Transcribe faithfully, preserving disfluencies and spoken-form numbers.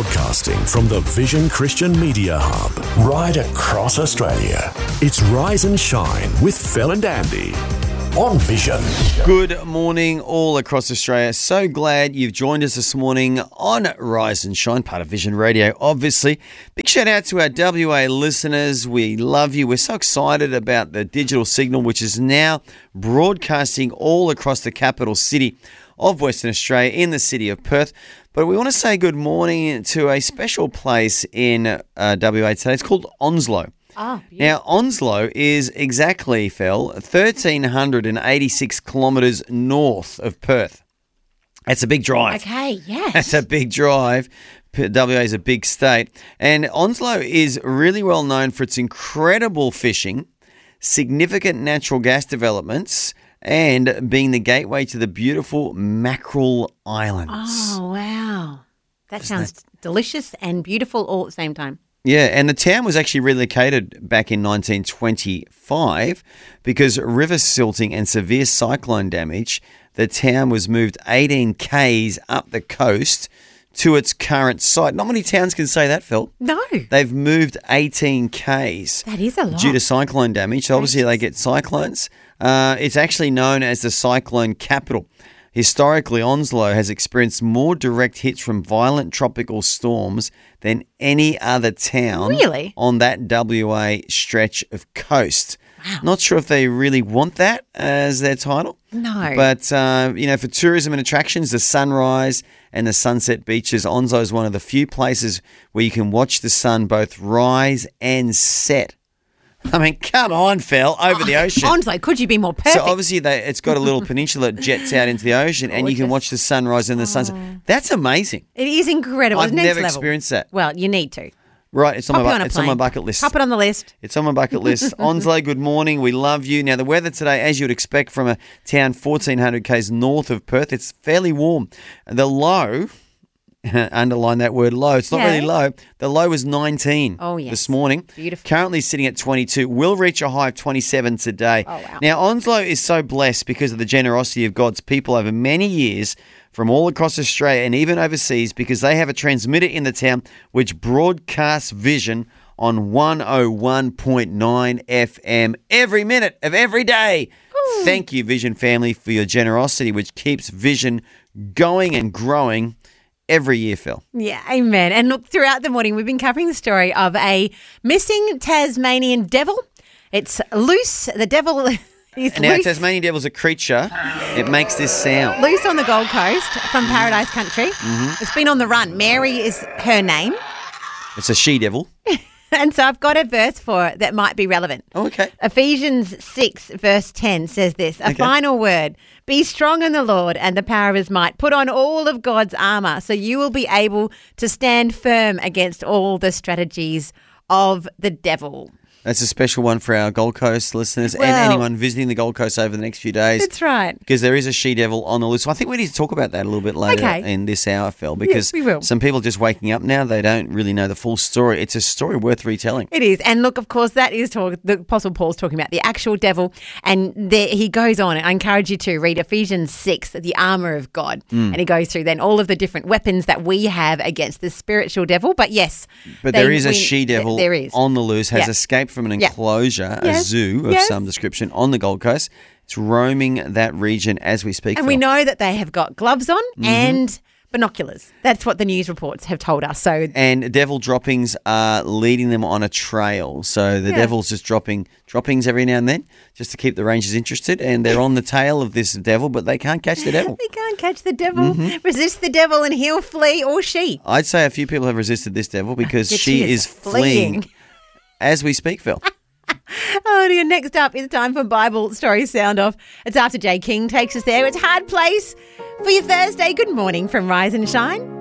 Broadcasting from the Vision Christian Media Hub, right across Australia. It's Rise and Shine with Phil and Andy on Vision. Good morning all across Australia. So glad you've joined us this morning on Rise and Shine, part of Vision Radio, obviously. Big shout out to our W A listeners. We love you. We're so excited about the digital signal, which is now broadcasting all across the capital city of Western Australia in the city of Perth. But we want to say good morning to a special place in uh, W A today. It's called Onslow. Oh, now, Onslow is exactly, Phil, one thousand three hundred eighty-six kilometres north of Perth. That's a big drive. Okay, yes. That's a big drive. W A is a big state. And Onslow is really well known for its incredible fishing, significant natural gas developments, and being the gateway to the beautiful Mackerel Islands. Oh, wow. That sounds that... delicious and beautiful all at the same time. Yeah, and the town was actually relocated back in nineteen twenty-five because river silting and severe cyclone damage. The town was moved eighteen kays up the coast to its current site. Not many towns can say that, Phil. No. They've moved eighteen kays. That is a lot. Due to cyclone damage. So obviously they get cyclones. Uh, it's actually known as the cyclone capital. Historically, Onslow has experienced more direct hits from violent tropical storms than any other town really? on that W A stretch of coast. Wow. Not sure if they really want that as their title. No. But, uh, you know, for tourism and attractions, the sunrise and the sunset beaches, Onslow is one of the few places where you can watch the sun both rise and set. I mean, come on, Phil, over the ocean. Onslow, could you be more perfect? So obviously they, it's got a little peninsula that jets out into the ocean and you can watch the sunrise and the sunset. That's amazing. It is incredible. I've It's next never level. experienced that. Well, you need to. Right, it's, on Pop my, you on a it's on my plane. bucket list. Pop it on the list. It's on my bucket list. Onslow, good morning. We love you. Now, the weather today, as you would expect from a town fourteen hundred kays north of Perth, it's fairly warm. The low... underline that word low. It's not Yeah. really low. The low was nineteen Oh, yes. this morning. Beautiful. Currently sitting at twenty-two. Will reach a high of twenty-seven today. Oh, wow. Now, Onslow is so blessed because of the generosity of God's people over many years from all across Australia and even overseas because they have a transmitter in the town which broadcasts Vision on one oh one point nine F M every minute of every day. Ooh. Thank you, Vision family, for your generosity, which keeps Vision going and growing every year, Phil. Yeah, amen. And look, throughout the morning, we've been covering the story of a missing Tasmanian devil. It's loose. The devil is Now, loose. Tasmanian devil's a creature. It makes this sound. Loose on the Gold Coast from Paradise Country. Mm-hmm. It's been on the run. Mary is her name. It's a she-devil. And so I've got a verse for it that might be relevant. Oh, okay. Ephesians six verse ten says this, a Okay. final word, be strong in the Lord and the power of his might. Put on all of God's armour so you will be able to stand firm against all the strategies of the devil. That's a special one for our Gold Coast listeners and Well- anyone visiting the Gold Coast over the next few days. That's right. Because there is a she-devil on the loose. So I think we need to talk about that a little bit later Okay. in this hour, Phil, because we will. some people just waking up now, they don't really know the full story. It's a story worth retelling. It is. And look, of course, that is talk, the Apostle Paul's talking about the actual devil. And there, he goes on, and I encourage you to read Ephesians six, the armour of God. Mm. And he goes through then all of the different weapons that we have against the spiritual devil. But yes. But they there is a win- she-devil There is. on the loose, has Yeah. escaped from an Yeah. enclosure, a Yes. zoo of Yes. some description on the Gold Coast. It's roaming that region as we speak. And Phil. we know that they have got gloves on Mm-hmm. and binoculars. That's what the news reports have told us. So And devil droppings are leading them on a trail. So the Yeah. devil's just dropping droppings every now and then just to keep the rangers interested. And they're on the tail of this devil, but they can't catch the devil. they can't catch the devil. Mm-hmm. Resist the devil and he'll flee, or she. I'd say a few people have resisted this devil because Yet she, is fleeing. as we speak, Phil. Oh dear, next up it's time for Bible Story Sound Off. It's after Jay King takes us there. It's Hard Place for your Thursday. Good morning from Rise and Shine.